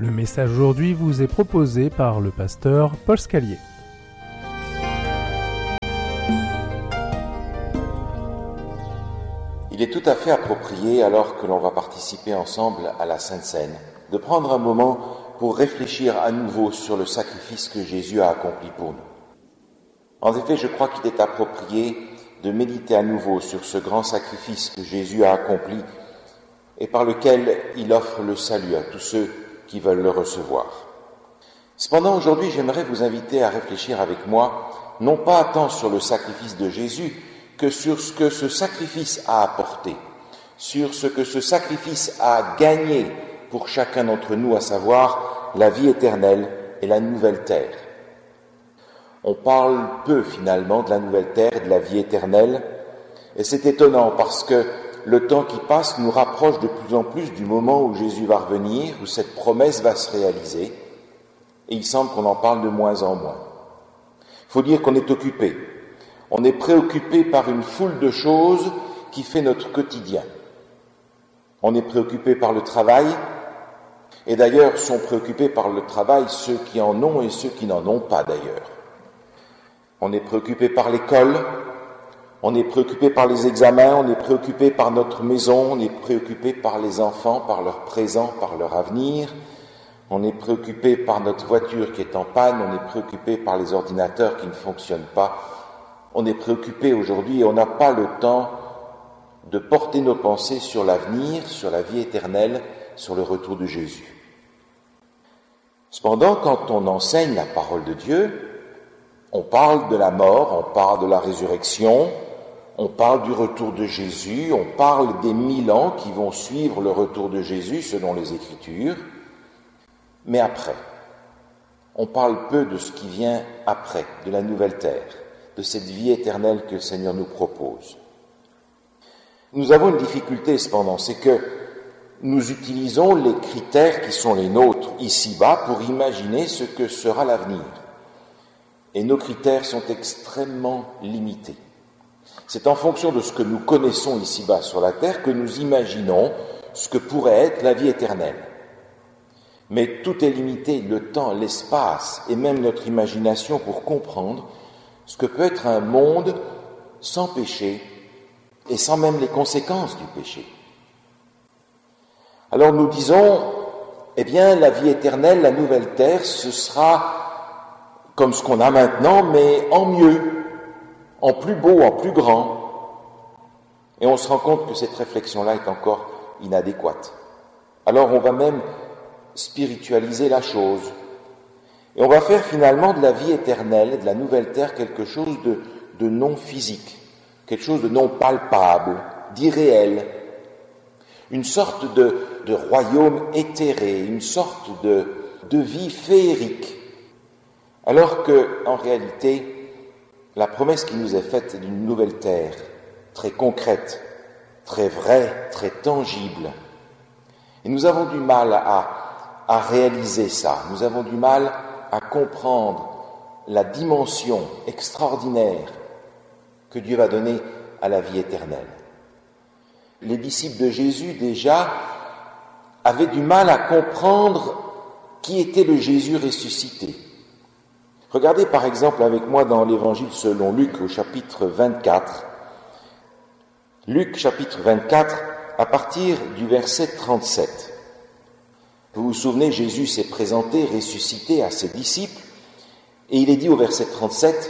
Le message aujourd'hui vous est proposé par le pasteur Paul Scalier. Il est tout à fait approprié, alors que l'on va participer ensemble à la Sainte Seine, de prendre un moment pour réfléchir à nouveau sur le sacrifice que Jésus a accompli pour nous. En effet, je crois qu'il est approprié de méditer à nouveau sur ce grand sacrifice que Jésus a accompli et par lequel il offre le salut à tous ceux qui veulent le recevoir. Cependant, aujourd'hui, j'aimerais vous inviter à réfléchir avec moi, non pas tant sur le sacrifice de Jésus, que sur ce que ce sacrifice a apporté, sur ce que ce sacrifice a gagné pour chacun d'entre nous, à savoir la vie éternelle et la nouvelle terre. On parle peu finalement de la nouvelle terre et de la vie éternelle, et c'est étonnant parce que le temps qui passe nous rapproche de plus en plus du moment où Jésus va revenir, où cette promesse va se réaliser, et il semble qu'on en parle de moins en moins. Il faut dire qu'on est occupé. On est préoccupé par une foule de choses qui fait notre quotidien. On est préoccupé par le travail, et d'ailleurs sont préoccupés par le travail ceux qui en ont et ceux qui n'en ont pas d'ailleurs. On est préoccupé par l'école, on est préoccupé par les examens, on est préoccupé par notre maison, on est préoccupé par les enfants, par leur présent, par leur avenir. On est préoccupé par notre voiture qui est en panne, on est préoccupé par les ordinateurs qui ne fonctionnent pas. On est préoccupé aujourd'hui et on n'a pas le temps de porter nos pensées sur l'avenir, sur la vie éternelle, sur le retour de Jésus. Cependant, quand on enseigne la parole de Dieu, on parle de la mort, on parle de la résurrection, on parle du retour de Jésus, on parle des 1000 ans qui vont suivre le retour de Jésus selon les Écritures. Mais après, on parle peu de ce qui vient après, de la nouvelle terre, de cette vie éternelle que le Seigneur nous propose. Nous avons une difficulté cependant, c'est que nous utilisons les critères qui sont les nôtres ici-bas pour imaginer ce que sera l'avenir. Et nos critères sont extrêmement limités. C'est en fonction de ce que nous connaissons ici-bas sur la terre que nous imaginons ce que pourrait être la vie éternelle. Mais tout est limité, le temps, l'espace et même notre imagination pour comprendre ce que peut être un monde sans péché et sans même les conséquences du péché. Alors nous disons, eh bien la vie éternelle, la nouvelle terre, ce sera comme ce qu'on a maintenant, mais en mieux, en plus beau, en plus grand. Et on se rend compte que cette réflexion-là est encore inadéquate. Alors on va même spiritualiser la chose. Et on va faire finalement de la vie éternelle, de la nouvelle terre, quelque chose de non physique, quelque chose de non palpable, d'irréel, une sorte de royaume éthéré, une sorte de vie féerique. Alors que, en réalité, la promesse qui nous est faite est d'une nouvelle terre, très concrète, très vraie, très tangible. Et nous avons du mal à réaliser ça. Nous avons du mal à comprendre la dimension extraordinaire que Dieu va donner à la vie éternelle. Les disciples de Jésus, déjà, avaient du mal à comprendre qui était le Jésus ressuscité. Regardez par exemple avec moi dans l'Évangile selon Luc au chapitre 24. Luc chapitre 24 à partir du verset 37. Vous vous souvenez, Jésus s'est présenté, ressuscité à ses disciples, et il est dit au verset 37,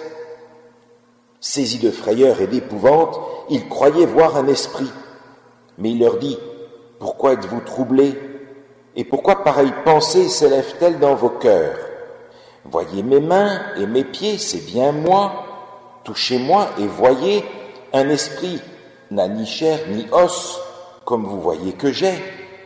« Saisis de frayeur et d'épouvante, ils croyaient voir un esprit. Mais il leur dit, « Pourquoi êtes-vous troublés? Et pourquoi pareille pensée s'élève-t-elle dans vos cœurs? Voyez mes mains et mes pieds, c'est bien moi. Touchez-moi et voyez, un esprit n'a ni chair ni os, comme vous voyez que j'ai. »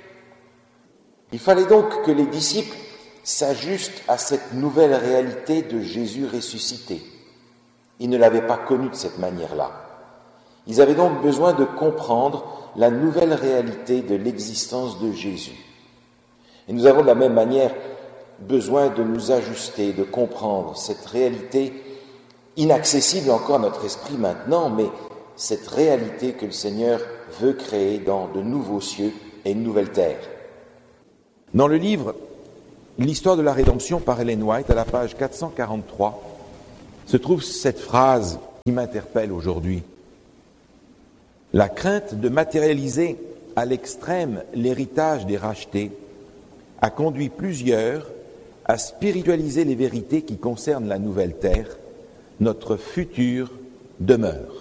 Il fallait donc que les disciples s'ajustent à cette nouvelle réalité de Jésus ressuscité. Ils ne l'avaient pas connu de cette manière-là. Ils avaient donc besoin de comprendre la nouvelle réalité de l'existence de Jésus. Et nous avons de la même manière besoin de nous ajuster, de comprendre cette réalité inaccessible encore à notre esprit maintenant, mais cette réalité que le Seigneur veut créer dans de nouveaux cieux et une nouvelle terre. Dans le livre l'histoire de la rédemption par Ellen White, à la page 443, se trouve cette phrase qui m'interpelle aujourd'hui. La crainte de matérialiser à l'extrême l'héritage des rachetés a conduit plusieurs à spiritualiser les vérités qui concernent la nouvelle terre, notre future demeure.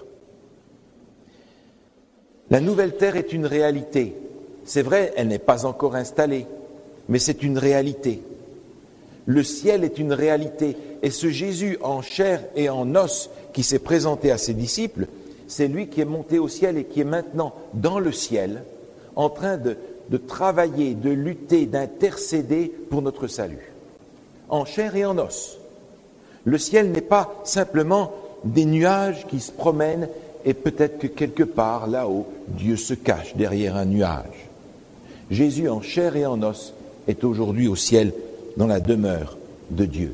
La nouvelle terre est une réalité. C'est vrai, elle n'est pas encore installée, mais c'est une réalité. Le ciel est une réalité. Et ce Jésus en chair et en os qui s'est présenté à ses disciples, c'est lui qui est monté au ciel et qui est maintenant dans le ciel, en train de travailler, de lutter, d'intercéder pour notre salut. En chair et en os. Le ciel n'est pas simplement des nuages qui se promènent et peut-être que quelque part là-haut, Dieu se cache derrière un nuage. Jésus en chair et en os est aujourd'hui au ciel dans la demeure de Dieu.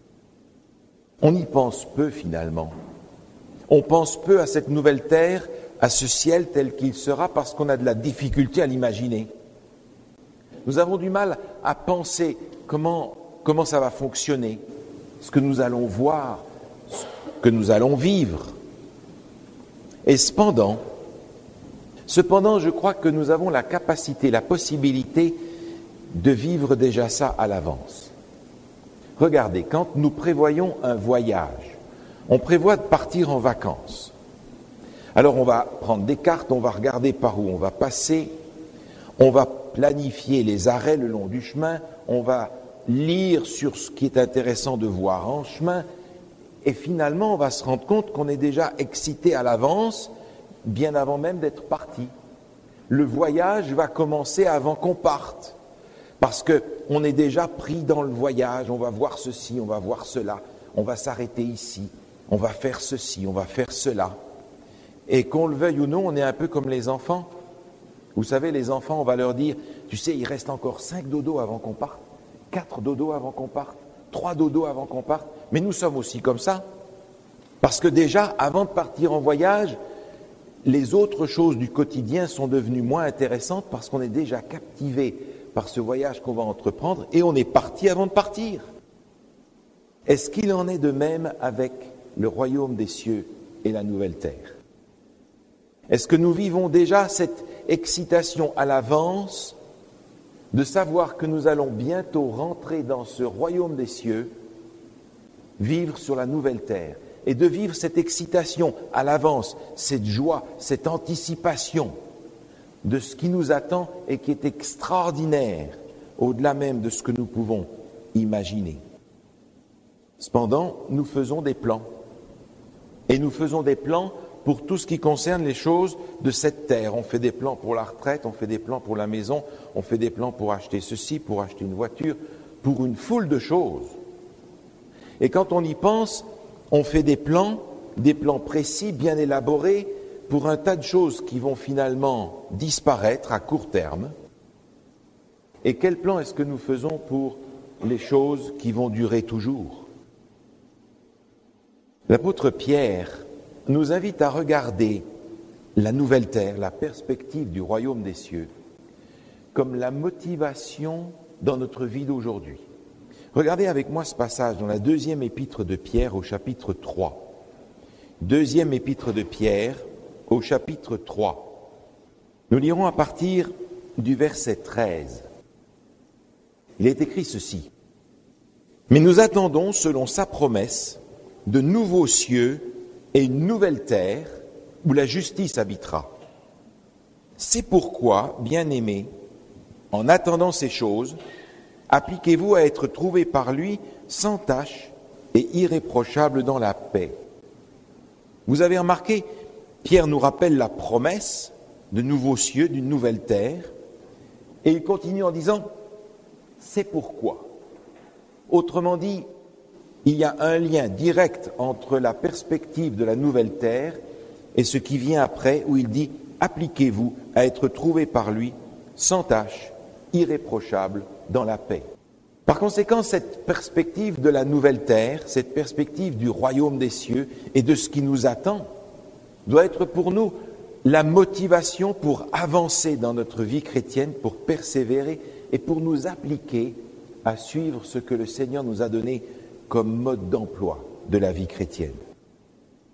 On y pense peu finalement. On pense peu à cette nouvelle terre, à ce ciel tel qu'il sera parce qu'on a de la difficulté à l'imaginer. Nous avons du mal à penser comment ça va fonctionner, ce que nous allons voir, ce que nous allons vivre. Et cependant, je crois que nous avons la capacité, la possibilité de vivre déjà ça à l'avance. Regardez, quand nous prévoyons un voyage, on prévoit de partir en vacances. Alors on va prendre des cartes, on va regarder par où on va passer, on va planifier les arrêts le long du chemin, on va lire sur ce qui est intéressant de voir en chemin, et finalement on va se rendre compte qu'on est déjà excité à l'avance, bien avant même d'être parti. Le voyage va commencer avant qu'on parte, parce qu'on est déjà pris dans le voyage, on va voir ceci, on va voir cela, on va s'arrêter ici, on va faire ceci, on va faire cela. Et qu'on le veuille ou non, on est un peu comme les enfants. Vous savez, les enfants, on va leur dire, tu sais, il reste encore 5 dodos avant qu'on parte, 4 dodos avant qu'on parte, 3 dodos avant qu'on parte. Mais nous sommes aussi comme ça. Parce que déjà, avant de partir en voyage, les autres choses du quotidien sont devenues moins intéressantes parce qu'on est déjà captivé par ce voyage qu'on va entreprendre et on est parti avant de partir. Est-ce qu'il en est de même avec le royaume des cieux et la nouvelle terre? Est-ce que nous vivons déjà cette excitation à l'avance de savoir que nous allons bientôt rentrer dans ce royaume des cieux, vivre sur la nouvelle terre, et de vivre cette excitation à l'avance, cette joie, cette anticipation de ce qui nous attend et qui est extraordinaire, au-delà même de ce que nous pouvons imaginer. Cependant, nous faisons des plans. Et nous faisons des plans pour tout ce qui concerne les choses de cette terre. On fait des plans pour la retraite, on fait des plans pour la maison, on fait des plans pour acheter ceci, pour acheter une voiture, pour une foule de choses. Et quand on y pense, on fait des plans précis, bien élaborés, pour un tas de choses qui vont finalement disparaître à court terme. Et quel plan est-ce que nous faisons pour les choses qui vont durer toujours? L'apôtre Pierre nous invite à regarder la nouvelle terre, la perspective du royaume des cieux, comme la motivation dans notre vie d'aujourd'hui. Regardez avec moi ce passage dans la deuxième épître de Pierre au chapitre 3. Deuxième épître de Pierre au chapitre 3. Nous lirons à partir du verset 13. Il est écrit ceci. « Mais nous attendons, selon sa promesse, de nouveaux cieux et une nouvelle terre où la justice habitera. C'est pourquoi, bien-aimés, en attendant ces choses, appliquez-vous à être trouvés par lui sans tache et irréprochables dans la paix. » Vous avez remarqué, Pierre nous rappelle la promesse de nouveaux cieux, d'une nouvelle terre, et il continue en disant « c'est pourquoi ». Autrement dit, il y a un lien direct entre la perspective de la nouvelle terre et ce qui vient après, où il dit « appliquez-vous à être trouvés par lui sans tache, irréprochables dans la paix ». Par conséquent, cette perspective de la nouvelle terre, cette perspective du royaume des cieux et de ce qui nous attend, doit être pour nous la motivation pour avancer dans notre vie chrétienne, pour persévérer et pour nous appliquer à suivre ce que le Seigneur nous a donné comme mode d'emploi de la vie chrétienne.